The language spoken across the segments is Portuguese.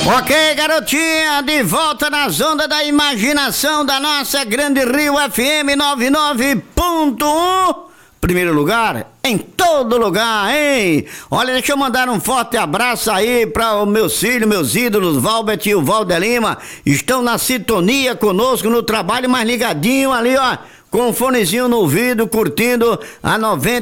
Ok, garotinha, de volta na zona da imaginação da nossa grande Rio FM 99.1. Primeiro lugar, em todo lugar, hein? Olha, deixa eu mandar um forte abraço aí para os meus filhos, meus ídolos, Valbert e o Valder Lima. Estão na sintonia conosco no trabalho, mais ligadinho ali, ó, com um fonezinho no ouvido, curtindo a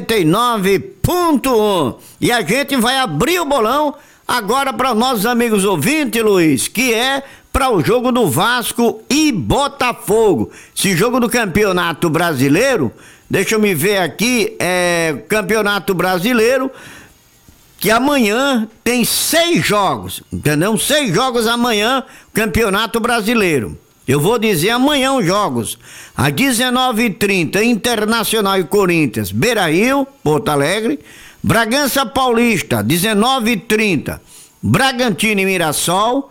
99.1. E a gente vai abrir o bolão agora para nossos amigos ouvintes, Luiz, que é para o jogo do Vasco e Botafogo. Esse jogo do Campeonato Brasileiro, deixa eu me ver aqui, Campeonato Brasileiro, que amanhã tem 6 jogos, entendeu? 6 jogos amanhã, Campeonato Brasileiro. Eu vou dizer amanhã os jogos. Às 19h30, Internacional e Corinthians, Beira-Rio, Porto Alegre. Bragança Paulista, 19h30, Bragantino e Mirassol.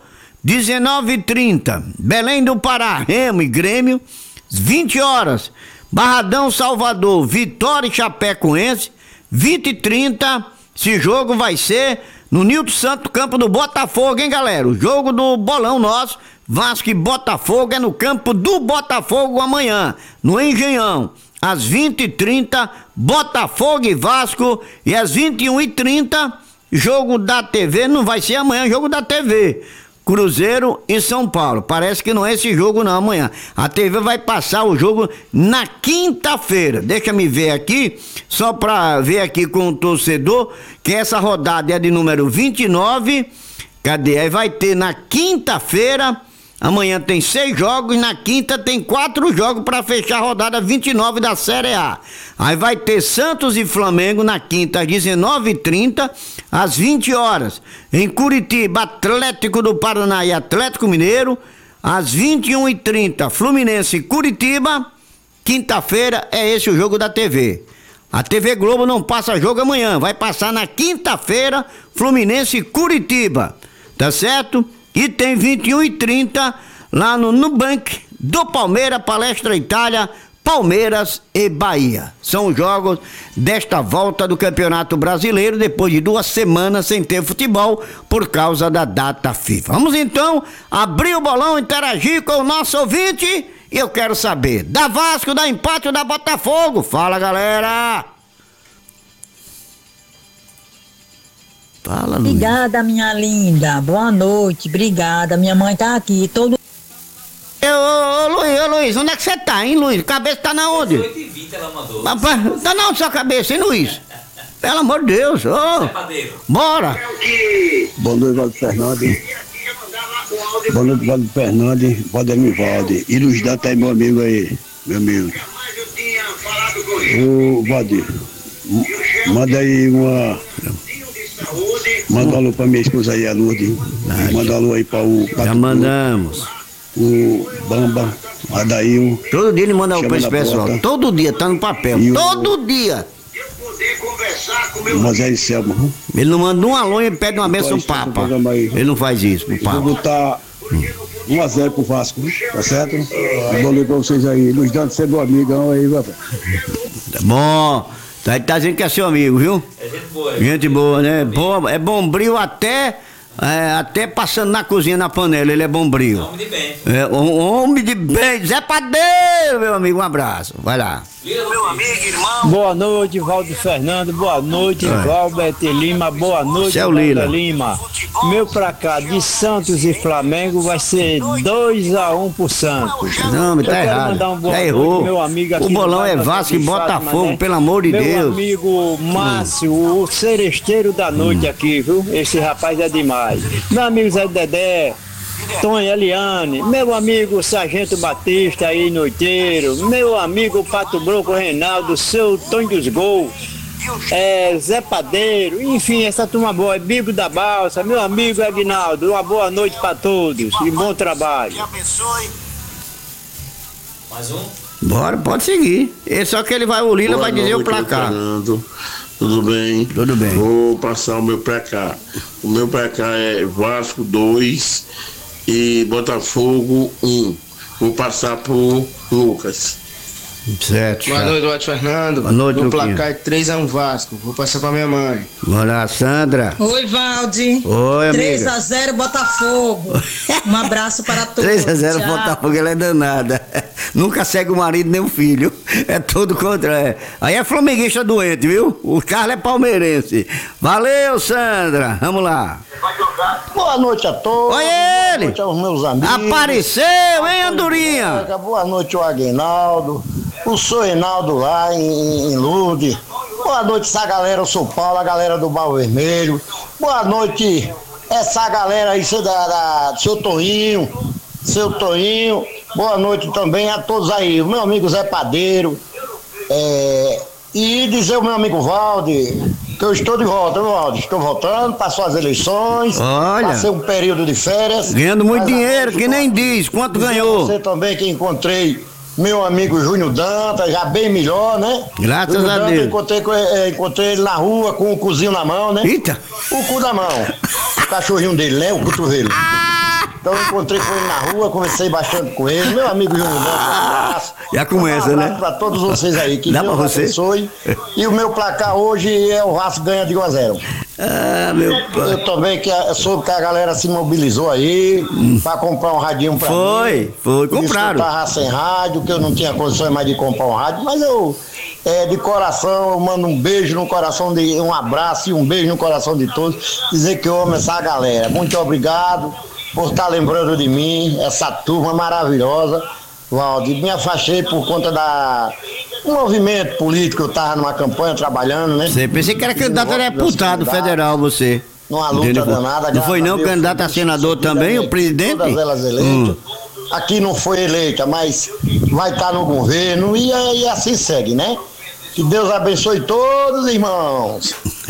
19h30, Belém do Pará, Remo e Grêmio. 20 horas, Barradão, Salvador, Vitória e Chapecoense. 20h30, esse jogo vai ser no Nilton Santo, campo do Botafogo, hein, galera? O jogo do bolão nosso, Vasco e Botafogo, é no campo do Botafogo amanhã, no Engenhão. Às 20h30, Botafogo e Vasco. E às 21h30, jogo da TV, não vai ser amanhã, jogo da TV. Cruzeiro e São Paulo. Parece que não é esse jogo não amanhã. A TV vai passar o jogo na quinta-feira. Deixa me ver aqui, só pra ver aqui com o torcedor, que essa rodada é de número 29. Cadê? Aí vai ter na quinta-feira. Amanhã tem 6 jogos, na quinta tem 4 jogos para fechar a rodada 29 da Série A. Aí vai ter Santos e Flamengo na quinta às 19h30, às 20 horas. Em Curitiba, Atlético do Paraná e Atlético Mineiro, às 21h30, Fluminense e Curitiba. Quinta-feira é esse o jogo da TV. A TV Globo não passa jogo amanhã, vai passar na quinta-feira, Fluminense e Curitiba, tá certo? E tem 21h30 lá no Nubank do Palmeiras, Palestra Itália, Palmeiras e Bahia. São os jogos desta volta do Campeonato Brasileiro, depois de 2 semanas sem ter futebol por causa da data FIFA. Vamos então abrir o bolão, interagir com o nosso ouvinte. E eu quero saber, da Vasco, da empate ou da Botafogo? Fala, galera! Fala, Luiz. Obrigada, minha linda. Boa noite, obrigada. Minha mãe tá aqui, todo... Ô, Luiz, onde é que você tá, hein, Luiz? Cabeça tá na onde? 8h20 ela mandou. Rapaz, tá na onde sua cabeça, hein, Luiz? Pelo amor de Deus, ô. Bora. Boa noite, Valdo Fernandes. Boa noite, Valdo Fernandes, Valdemir Valde. E Luiz Data aí, meu amigo aí, meu amigo. Ô, Valdir, manda aí uma... Manda um alô pra minha esposa aí, a Lourdes. Manda um alô aí pra o... Já mandamos. O Bamba, Adail. Todo dia ele manda pra esse pessoal. Porta. Todo dia, tá no papel. E Todo dia. O Moisés Selma. Ele não manda um alô e pede uma benção pro Papa. Ele não faz isso pro Eu vou Papa. botar 1-0 pro Vasco, tá certo? Vou ler pra vocês aí. Luiz Dante, você é meu amigão aí, papai. Tá bom. Tá dizendo que é seu amigo, viu? É gente boa. Gente boa, né? Boa, é bombril até passando na cozinha, na panela, ele é bombril. Homem de bem. É, homem de bem, Zé Padeiro, meu amigo, um abraço. Vai lá. Meu amigo, irmão. Boa noite, Valdo Fernando. Boa noite, Valbert Lima. Boa noite, Céu Valber Lila. Lima. Meu pra cá de Santos e Flamengo vai ser 2-1 pro Santos. Não, mas tá Eu quero errado. mandar um boa Já noite errou. pro meu amigo aqui O do bolão bairro é da Vasco e Santa Botafogo, Fátima, né? pelo amor de meu Deus. amigo Márcio, o seresteiro da noite aqui, viu? Esse rapaz é demais. Meu amigo Zé Dedé, Tonho Eliane, meu amigo Sargento Batista aí, noiteiro, meu amigo Pato Broco Reinaldo, seu Tonho dos Gols, Zé Padeiro, enfim, essa turma boa, Bibo da Balsa, meu amigo Aguinaldo, uma boa noite para todos e bom trabalho. Mais um? Bora, pode seguir. Só que ele vai, o Lila vai dizer o placar. Fernando. Tudo bem? Tudo bem. Vou passar o meu pra cá. O meu pra cá é Vasco 2 e Botafogo 1. Vou passar pro Lucas. Certo. Boa noite, Walter Fernando. Boa noite, no Luquinha. placar é 3-1 Vasco. Vou passar pra minha mãe. Bora lá, Sandra. Oi, Valdi. Oi, amiga. 3-0 Botafogo. Um abraço para todos. 3-0 Tchau. Botafogo, ela é danada. Nunca segue o marido nem o filho. É todo contra. Aí é flamenguista doente, viu? O Carlos é palmeirense. Valeu, Sandra. Vamos lá. Boa noite a todos. Oi, Boa ele. noite aos meus amigos. Apareceu, hein, Andorinha? Boa noite, o Aguinaldo. O seu Reinaldo lá em Lourdes. Boa noite, essa galera, o São Paulo, a galera do Barro Vermelho. Boa noite, essa galera aí, seu Toninho. Seu Toninho. Boa noite também a todos aí. O meu amigo Zé Padeiro. E dizer ao meu amigo Valde que eu estou de volta, viu, Valde? Estou voltando, passou as eleições. Olha. Passei um período de férias. Ganhando muito Mas dinheiro, agora que nem diz. Quanto ganhou? Você também que encontrei meu amigo Júnior Dantas, já bem melhor, né? Graças Júnior a Dantas, Deus. encontrei ele na rua com o cozinho na mão, né? Eita. O cu na mão. O cachorrinho dele, né? O cotovelo. Então eu encontrei com ele na rua, conversei bastante com ele. Meu amigo Júnior Dantas, um abraço. Já começa, Um abraço né? pra todos vocês aí, que Dá pra Deus você? abençoe. E o meu placar hoje é o Vasco ganha de 1-0. Ah, meu pai. Eu também soube que a galera se mobilizou aí pra comprar um radinho pra mim. Foi, compraram. Eu tava sem rádio, que eu não tinha condições mais de comprar um rádio, mas eu, de coração, eu mando um beijo no coração, um abraço e um beijo no coração de todos, dizer que eu amo essa galera. Muito obrigado por estar lembrando de mim, essa turma maravilhosa. Valdir, me afastei por conta do movimento político, eu tava numa campanha trabalhando, né? Você pensei que era candidato a deputado federal, você. Numa luta Entendeu? danada. Não foi graças não a Deus, candidato a fui senador também, o presidente? Todas elas eleitas. Aqui não foi eleita, mas vai estar no governo e assim segue, né? Que Deus abençoe todos, irmãos.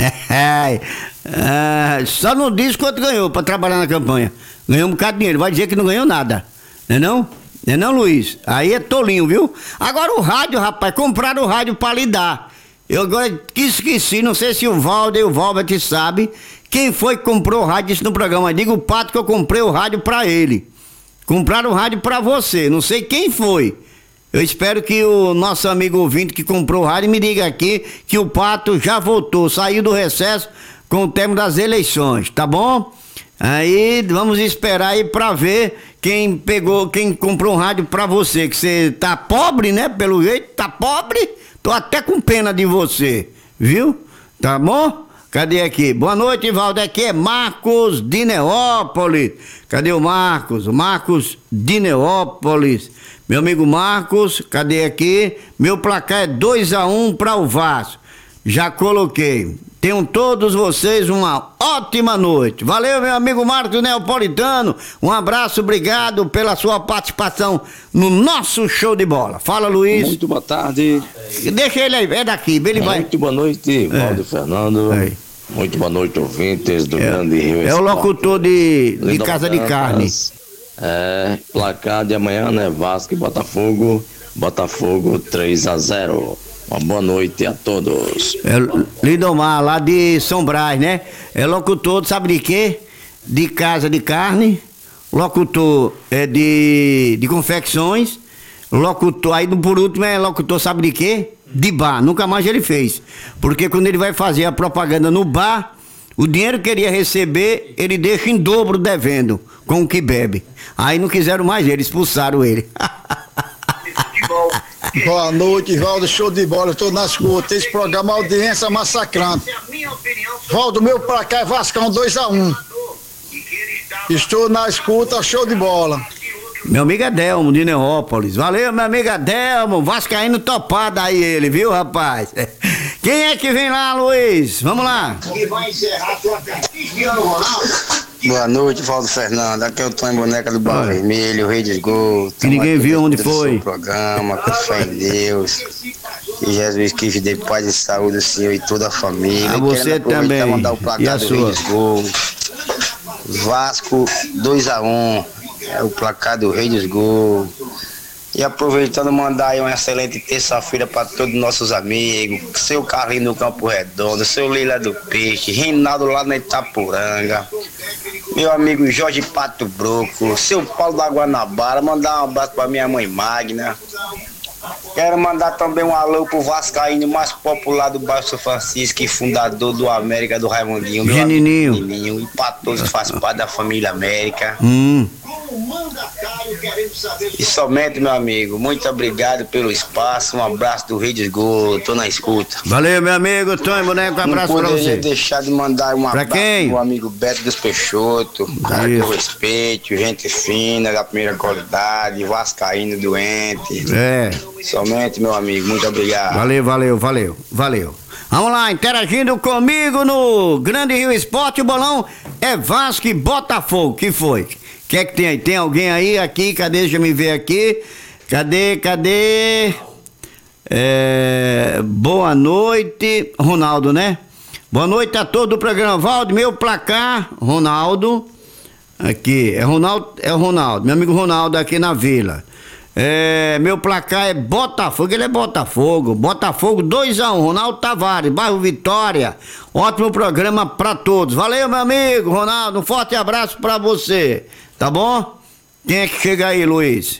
Só não diz quanto ganhou pra trabalhar na campanha. Ganhou um bocado de dinheiro, vai dizer que não ganhou nada. Não é não? Não é não, Luiz? Aí é tolinho, viu? Agora o rádio, rapaz, compraram o rádio pra lhe dar. Eu agora que esqueci, não sei se o Valder e o Valbert sabe quem foi que comprou o rádio, disse no programa. Diga o Pato que eu comprei o rádio pra ele. Compraram o rádio pra você, não sei quem foi. Eu espero que o nosso amigo ouvinte que comprou o rádio me diga aqui que o Pato já voltou, saiu do recesso com o termo das eleições, tá bom? Aí vamos esperar aí pra ver quem comprou um rádio pra você, que você tá pobre, né? Pelo jeito, tá pobre. Tô até com pena de você, viu? Tá bom? Cadê aqui? Boa noite, Valde. Aqui é Marcos de Neópolis. Cadê o Marcos? O Marcos de Neópolis. Meu amigo Marcos, cadê aqui? Meu placar é 2-1 para o Vasco. Já coloquei. Tenham todos vocês uma ótima noite. Valeu, meu amigo Marcos Neapolitano. Um abraço, obrigado pela sua participação no nosso show de bola. Fala, Luiz. Muito boa tarde. Deixa ele aí, é daqui, ele vai. Muito boa noite, Valdir Fernando. É. Muito boa noite, ouvintes do Grande Rio. É o locutor de Lindo Casa de Dantas. Carne. Placar de amanhã, né? Vasco e Botafogo. Botafogo 3-0. Uma boa noite a todos. É Lindomar, lá de São Brás, né? É locutor, sabe de quê? De Casa de Carne. Locutor de confecções. Locutor, aí por último é locutor, sabe de quê? De bar. Nunca mais ele fez. Porque quando ele vai fazer a propaganda no bar, o dinheiro que ele ia receber, ele deixa em dobro devendo com o que bebe. Aí não quiseram mais ele, expulsaram ele. Boa noite, Valdo, show de bola, estou na escuta, esse programa audiência massacrante. Valdo, meu pra cá é Vascão 2-1. Estou na escuta, show de bola. Meu amigo Adelmo, de Neópolis. Valeu, meu amigo Adelmo, vascaíno topado aí ele, viu, rapaz? Quem é que vem lá, Luiz? Vamos lá. Boa noite, Valdo Fernando. Aqui é o Tonho Boneca do Barro Vermelho, o Rei dos Gols. Que ninguém viu onde foi. Programa, com fé em Deus. Que Jesus quis dê paz e saúde ao Senhor e toda a família. A você também. Mandar o placar E a do sua? Rei dos Gols. Vasco 2-1. É o placar do Rei dos Gols. E aproveitando, mandar aí uma excelente terça-feira para todos os nossos amigos. Seu Carlinho no Campo Redondo, seu Lila do Peixe, Reinaldo lá na Itapuranga, meu amigo Jorge Pato Broco, seu Paulo da Guanabara. Mandar um abraço para minha mãe Magna, Quero mandar também um alô pro vascaíno mais popular do bairro São Francisco e fundador do América, do Raimundinho, meu Genininho. amigo Genininho, e pra todos que fazem parte da família América. E somente, meu amigo, muito obrigado pelo espaço, um abraço do Rio de Esgoto, tô na escuta. Valeu, meu amigo Tonho Boneco, um abraço pra Não você. poderia deixar de mandar um Pra abraço quem? pro meu amigo Beto dos Peixoto, cara que eu respeito, gente fina, da primeira qualidade, vascaíno doente. É. Somente, meu amigo, muito obrigado. Valeu. Vamos lá, interagindo comigo no Grande Rio Esporte, o bolão é Vasco e Botafogo. Que foi? O que é que tem aí? Tem alguém aí? Aqui, cadê? Deixa eu me ver aqui. Cadê? Boa noite, Ronaldo, né? Boa noite a todo o programa. Valdo, meu placar, Ronaldo. Aqui, é Ronaldo, meu amigo Ronaldo aqui na Vila. Meu placar é Botafogo, ele é Botafogo 2-1, Ronaldo Tavares, bairro Vitória. Ótimo programa pra todos. Valeu, meu amigo Ronaldo, um forte abraço pra você, tá bom? Quem é que chega aí, Luiz?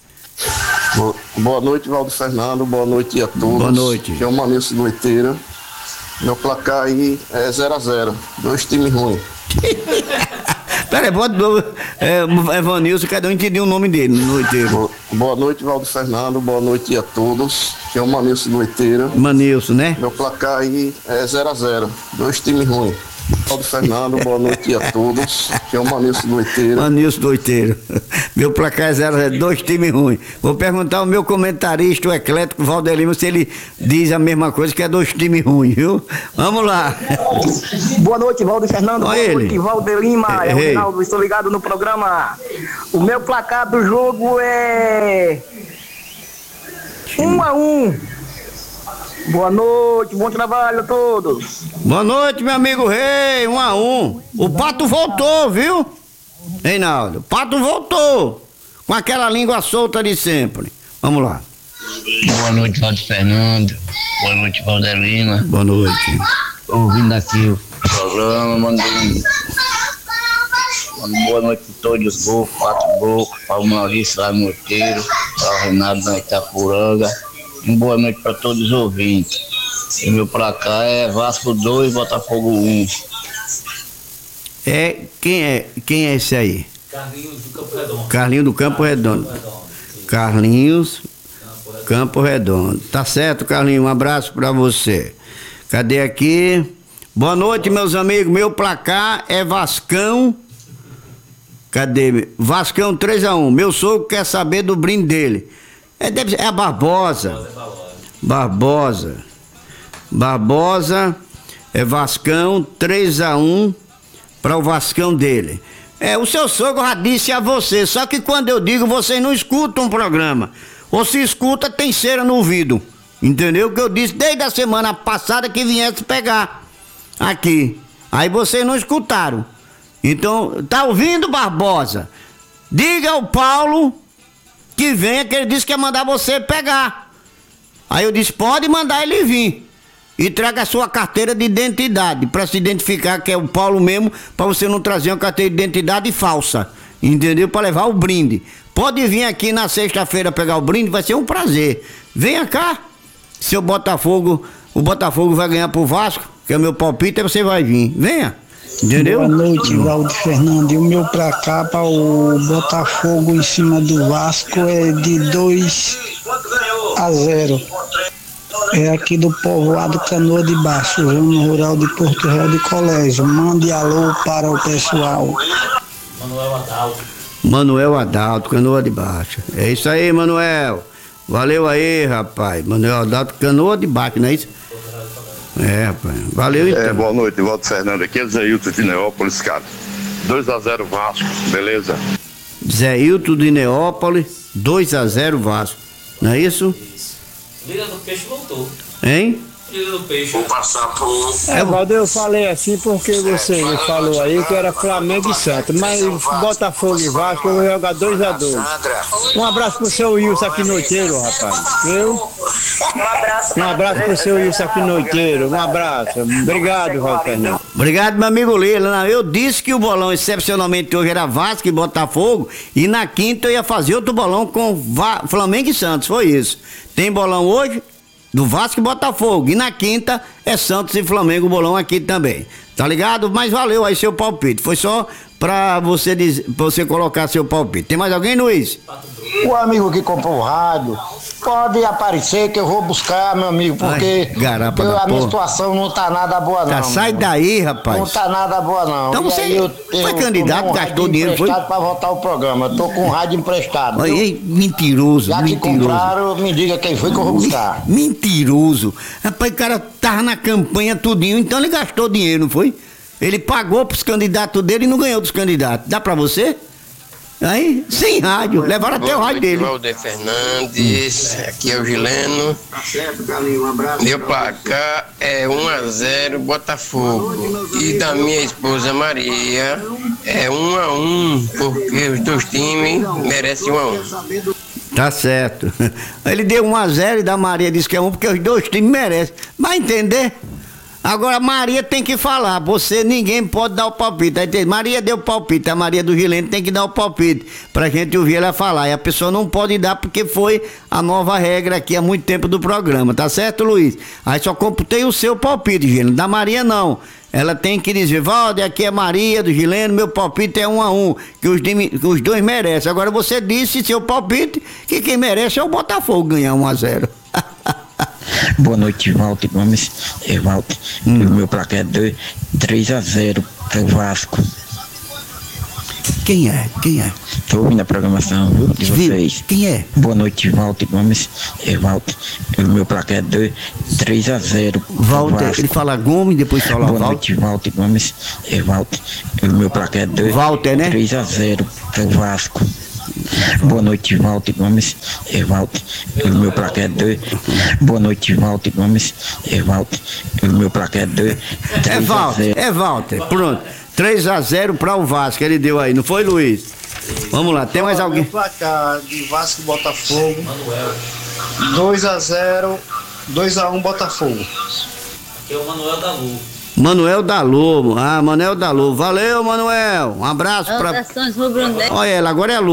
Boa noite, Valdo Fernando, boa noite a todos. Boa noite. Aqui é o Manilson do Iteira. Meu placar aí é 0-0, 2 times ruins. Peraí, bota de novo. Evanilson, cada um entendeu o nome dele no Iteiro. Boa noite, Valdo Fernando, boa noite a todos. Aqui é o Manilson do Iteira. Manilson, né? Meu placar aí é 0-0, 2 times ruins. Valdo Fernando, boa noite a todos. Aqui é o Manilson do Iteira. Manilson do Iteiro. Meu placar é 0-0, 2 times ruins. Vou perguntar ao meu comentarista, o eclético Valdelino, se ele diz a mesma coisa, que é 2 times ruins, viu? Vamos lá. Boa noite, Valdo Fernando. Olha boa ele. noite, Valdelima. É o Reinaldo, estou ligado no programa. O meu placar do jogo é 1-1. Boa noite, bom trabalho a todos. Boa noite, meu amigo Rei, 1-1. O Pato voltou, viu? Reinaldo, o Pato voltou. Com aquela língua solta de sempre. Vamos lá. Boa noite, Valdo Fernando. Boa noite, Valdelima. Boa noite. Ouvindo aqui o programa, mando boa noite a todos os bocos, 4 bocos, para o Maurício lá no Moteiro, para o Renato na Itapuranga. Boa noite para todos os ouvintes. E meu placar é Vasco 2, Botafogo 1. Quem é esse aí? Carlinhos do Campo Redondo. Carlinhos do Campo Redondo. Carlinhos Campo Redondo. Tá certo, Carlinhos, um abraço pra você. Cadê aqui? Boa noite, meus amigos. Meu placar é Vascão. Cadê? Vascão 3-1. Meu sogro quer saber do brinde dele. É a Barbosa. Barbosa é Vascão 3-1 para o Vascão dele. O seu sogro já disse a você, só que quando eu digo, vocês não escutam o programa. Ou se escuta, tem cera no ouvido. Entendeu? O que eu disse desde a semana passada que viesse pegar aqui. Aí vocês não escutaram. Então, tá ouvindo, Barbosa? Diga ao Paulo que venha, que ele disse que ia mandar você pegar. Aí eu disse, pode mandar ele vir. E traga a sua carteira de identidade, para se identificar que é o Paulo mesmo, para você não trazer uma carteira de identidade falsa. Entendeu? Para levar o brinde. Pode vir aqui na sexta-feira pegar o brinde, vai ser um prazer. Venha cá. Seu Botafogo, o Botafogo vai ganhar pro Vasco, que é o meu palpite, aí você vai vir. Venha. Entendeu? Boa noite, Valdo Fernando. E o meu placar para o Botafogo em cima do Vasco é de 2-0. É aqui do povoado Canoa de Baixo, zona rural de Porto Real de Colégio. Mande alô para o pessoal. Manuel Adalto, Canoa de Baixo. É isso aí, Manuel. Valeu aí, rapaz. Manuel Adalto, Canoa de Baixo, não é isso? Rapaz. Valeu então. Boa noite, Valdo Fernando. Aqui é Zé Hilton de Neópolis, cara. 2-0 Vasco, beleza? Zé Hilton de Neópolis, 2-0 Vasco. Não é isso? Lira do Peixe voltou. Hein? Filho do peixe. Vou passar por... Valdir, eu falei assim porque você me falou aí que era Flamengo e Santos, mas Botafogo e Vasco eu vou jogar 2-2. Um abraço pro seu Wilson aqui noiteiro, rapaz. Viu? Um abraço pro seu Wilson aqui noiteiro. Um abraço. Obrigado, Valdir Fernando. Obrigado, meu amigo Lila. Não, eu disse que o bolão, excepcionalmente hoje, era Vasco e Botafogo, e na quinta eu ia fazer outro bolão com Flamengo e Santos, foi isso. Tem bolão hoje do Vasco e Botafogo, e na quinta é Santos e Flamengo, o bolão aqui também. Tá ligado? Mas valeu aí seu palpite. Foi só pra você colocar seu palpite. Tem mais alguém, Luiz? O amigo que comprou o rádio, pode aparecer que eu vou buscar, meu amigo, porque a minha situação não tá nada boa, não. Sai daí, rapaz. Não tá nada boa, não. Então você foi candidato, gastou dinheiro, foi? Pra voltar o programa. Eu tô com o rádio emprestado. Aí, mentiroso, já mentiroso. que compraram, me diga quem foi que eu vou buscar. Mentiroso. Rapaz, o cara tava na campanha tudinho, então ele gastou dinheiro, não foi? Ele pagou pros candidatos dele e não ganhou dos candidatos. Dá pra você? Aí, sem rádio, levaram até o rádio dele. Valdir Fernandes, aqui é o Gileno. Meu placar é 1-0 Botafogo. E da minha esposa Maria é 1-1, porque os dois times merecem 1-1. Tá certo. Ele deu 1-0 e da Maria disse que é 1 porque os dois times merecem. Vai entender? Agora a Maria tem que falar, ninguém pode dar o palpite. Aí Maria deu o palpite, a Maria do Gileno tem que dar o palpite pra gente ouvir ela falar. E a pessoa não pode dar porque foi a nova regra aqui há muito tempo do programa, tá certo, Luiz? Aí só computei o seu palpite, Gileno. Da Maria não. Ela tem que dizer, Valdir, aqui é Maria do Gileno, meu palpite é 1-1, que os dois merecem. Agora você disse, seu palpite, que quem merece é o Botafogo ganhar 1-0. Boa noite, Walter Gomes. Walter, o meu placar é 3-0 pro Vasco. Quem é? Tô ouvindo a programação de vocês. Quem é? Boa noite, Walter Gomes. Walter, o meu placar é 3-0 pro Walter, Vasco. ele fala Gomes, depois fala Boa noite, Walter Gomes. Walter, o meu placar é Walter, né? 3-0 pro Vasco. Boa noite, Walter Gomes. Walter, o meu placar é Boa noite, Walter Gomes. Walter, o meu placar é É Walter, pronto. 3-0 para o Vasco, ele deu aí, não foi, Luiz? Vamos lá, tem mais alguém? Meu placar de Vasco e Botafogo. 2-0, 2-1 Botafogo. Aqui é o Manuel da Lu. Manuel Dalô, Manuel Dalô, valeu, Manuel, um abraço pra... Olha ela, agora é a Lu.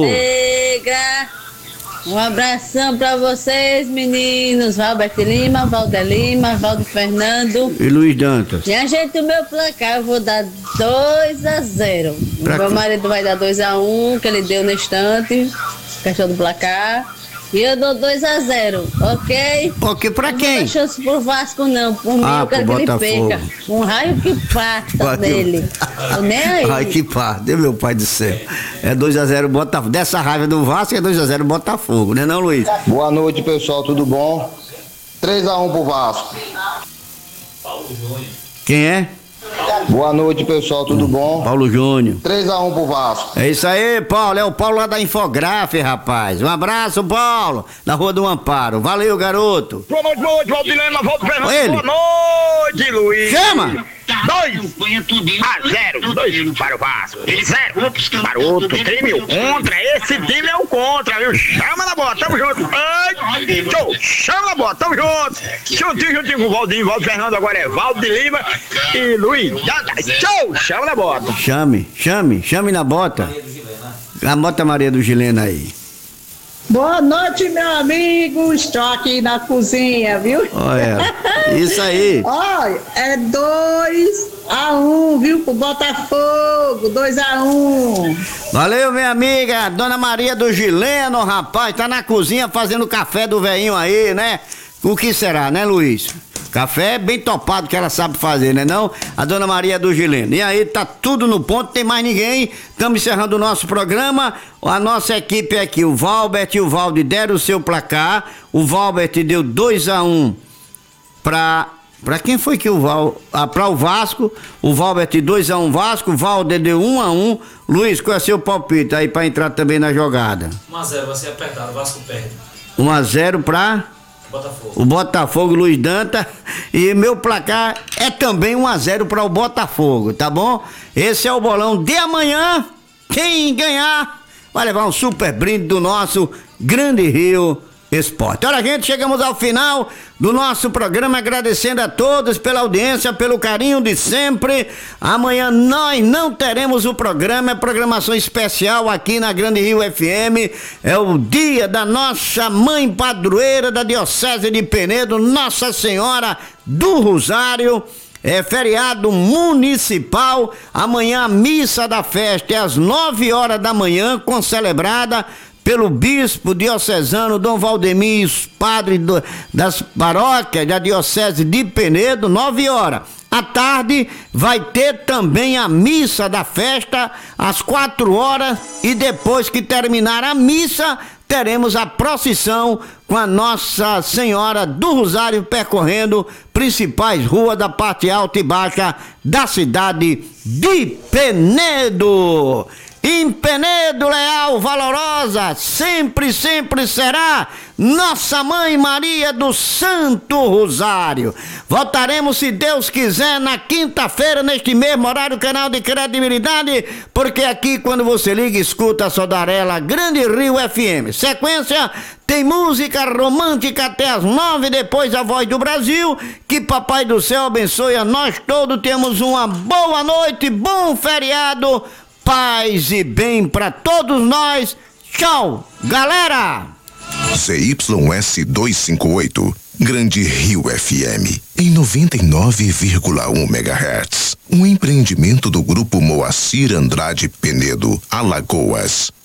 Um abração pra vocês, meninos, Valber Lima, Valder Lima, Valdir Fernando e Luiz Dantas. E a gente, o meu placar, eu vou dar 2-0. O meu marido vai dar 2-1, que ele deu no instante, questão do placar. E eu dou 2-0, ok? Ok, pra quem? Não dá chance pro Vasco, não. Por mim, eu quero que ele perca. Um raio que parta dele. Tô nem aí. Ai, que parta, meu pai do céu. É 2-0 Botafogo. Dessa raiva do Vasco é 2-0 Botafogo, né não, Luiz? Boa noite, pessoal, tudo bom? 3-1 pro Vasco. Paulo Júnior. Quem é? Boa noite, pessoal, tudo bom? Paulo Júnior. 3-1 pro Vasco. É isso aí, Paulo, é o Paulo lá da Infográfica, rapaz. Um abraço, Paulo, na Rua do Amparo. Valeu, garoto. Boa noite, Valdir Lima, Valdir Fernando. Ele. Boa noite, Luiz. Chama! 2-0, 2 para o Vasco, 0 para o outro time, o contra, esse time é o contra, viu? Chama na bola, tamo junto. Ai, show, chama na bola, tamo junto. Juntinho com o Valdir Fernando, agora é Valdir Lima e Luiz. Show, chama na bota. Chame na bota. A bota Maria do Gileno aí. Boa noite, meu amigo. Estou aqui na cozinha, viu? Olha, isso aí. Olha, é 2-1, viu? Pro Botafogo, 2-1. Valeu, minha amiga, Dona Maria do Gileno, rapaz, tá na cozinha fazendo café do velhinho aí, né? O que será, né, Luiz? Café bem topado que ela sabe fazer, né não? A Dona Maria do Gileno. E aí, tá tudo no ponto, tem mais ninguém. Estamos encerrando o nosso programa. A nossa equipe aqui, o Valbert e o Valdir deram o seu placar. O Valbert deu 2-1 pra quem foi que o pra o Vasco. O Valbert 2-1 Vasco, o Valdir deu 1-1. Luiz, qual é o seu palpite aí pra entrar também na jogada? 1-0, vai ser apertado, o Vasco perde. 1-0 pra... O Botafogo, Luiz Danta. E meu placar é também 1-0 para o Botafogo, tá bom? Esse é o bolão de amanhã. Quem ganhar vai levar um super brinde do nosso Grande Rio Esporte. Olha, gente, chegamos ao final do nosso programa, agradecendo a todos pela audiência, pelo carinho de sempre. Amanhã nós não teremos o programa, é programação especial aqui na Grande Rio FM. É o dia da nossa mãe padroeira da Diocese de Penedo, Nossa Senhora do Rosário. É feriado municipal. Amanhã a missa da festa é às 9 horas da manhã, concelebrada pelo bispo diocesano Dom Valdemir, padre das paróquias da Diocese de Penedo, 9 horas. À tarde vai ter também a missa da festa às 4 horas e depois que terminar a missa, teremos a procissão com a Nossa Senhora do Rosário percorrendo principais ruas da parte alta e baixa da cidade de Penedo. Em Penedo, leal, valorosa, sempre, sempre será Nossa Mãe Maria do Santo Rosário. Voltaremos, se Deus quiser, na quinta-feira, neste mesmo horário, canal de credibilidade, porque aqui, quando você liga, escuta a Sodarela Grande Rio FM. Sequência, tem música romântica até as 9, depois a Voz do Brasil. Que Papai do Céu abençoe a nós todos. Temos uma boa noite, bom feriado, paz e bem para todos nós. Tchau, galera! ZYS 258, Grande Rio FM, em 99,1 MHz. Um empreendimento do Grupo Moacir Andrade Penedo, Alagoas.